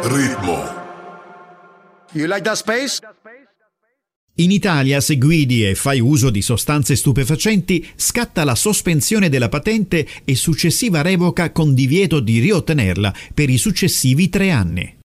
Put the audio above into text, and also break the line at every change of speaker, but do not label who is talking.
ritmo.
You like that space?
In Italia, se guidi e fai uso di sostanze stupefacenti, scatta la sospensione della patente e successiva revoca con divieto di riottenerla per i successivi 3 anni.